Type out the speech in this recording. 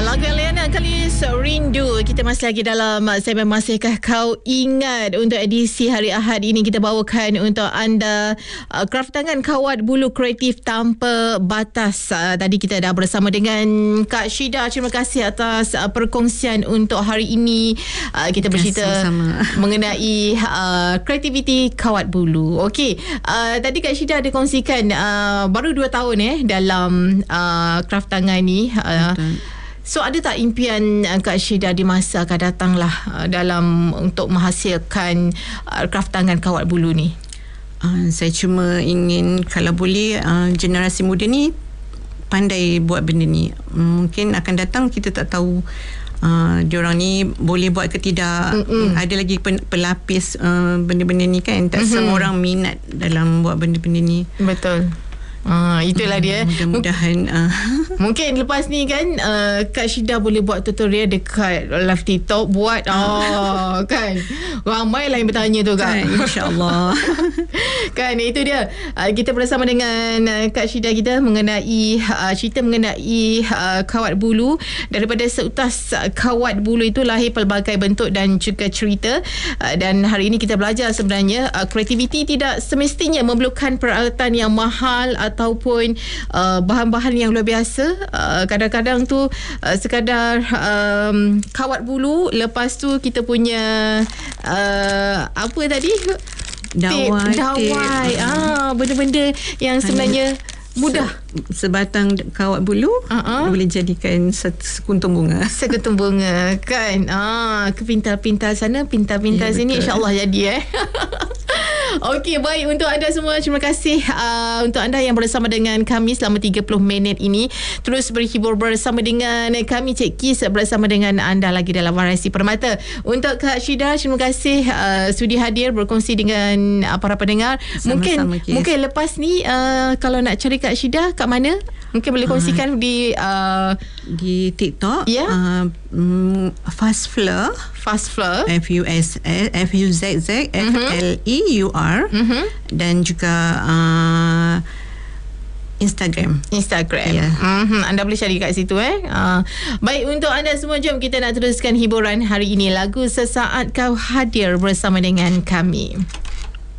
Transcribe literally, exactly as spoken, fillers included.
Lagu Eliana Kalis Rindu. Kita masih lagi dalam Saya Masihkah Kau Ingat. Untuk edisi hari Ahad ini kita bawakan untuk anda uh, kraft tangan kawat bulu kreatif tanpa batas. Uh, tadi kita dah bersama dengan Kak Syida. Terima kasih atas uh, perkongsian untuk hari ini. Uh, kita bercerita sama-sama mengenai uh, kreativiti kawat bulu. Okey, uh, tadi Kak Syida ada kongsikan uh, baru dua tahun eh dalam uh, kraft tangan ni. Uh, So ada tak impian uh, Kak Syida di masa akan datang lah uh, dalam untuk menghasilkan uh, kraft tangan kawat bulu ni? Uh, saya cuma ingin kalau boleh uh, generasi muda ni pandai buat benda ni. Mungkin akan datang kita tak tahu uh, diorang ni boleh buat ke tidak. Mm-mm. Ada lagi pen, pelapis uh, benda-benda ni kan. Tak mm-hmm. semua orang minat dalam buat benda-benda ni. Betul. Ah, itulah dia. Mudah-mudahan uh. mungkin lepas ni kan uh, Kak Syida boleh buat tutorial dekat live TikTok buat oh kan ramai lah yang bertanya tu kan, insya-Allah. Kan itu dia. Uh, kita bersama dengan uh, Kak Syida kita mengenai uh, cerita mengenai uh, kawat bulu. Daripada seutas uh, kawat bulu itu lahir pelbagai bentuk dan juga cerita. Uh, dan hari ini kita belajar sebenarnya uh, kreativiti tidak semestinya memerlukan peralatan yang mahal ataupun uh, bahan-bahan yang luar biasa. Uh, kadang-kadang tu uh, sekadar um, kawat bulu, lepas tu kita punya uh, apa tadi? Dawai. Dawai. Ah, benda-benda yang sebenarnya mudah. Se- sebatang kawat bulu uh-huh. boleh jadikan sekuntum bunga. Sekuntum bunga kan. Ah, ke pintal-pintal sana, pintal-pintal ya, sini, insya-Allah jadi eh. Okey, baik untuk anda semua, terima kasih uh, untuk anda yang bersama dengan kami selama tiga puluh minit ini. Terus berhibur bersama dengan kami, Cik Kis bersama dengan anda lagi dalam Variasi Permata. Untuk Kak Syida, terima kasih uh, sudi hadir berkongsi dengan uh, para pendengar. Mungkin mungkin lepas ni uh, kalau nak cari Kak Syida kat mana? Mungkin boleh kongsikan uh, di uh, di TikTok. Ya. Yeah. Uh, um, Fast Fleur. Fast Fleur. F U S F U Z Z F L E U R. Mm-hmm. Dan juga uh, Instagram. Instagram. Yeah. Mm-hmm. Anda boleh cari kat situ eh. Uh, baik untuk anda semua, jom kita nak teruskan hiburan hari ini. Lagu Sesaat Kau Hadir bersama dengan kami.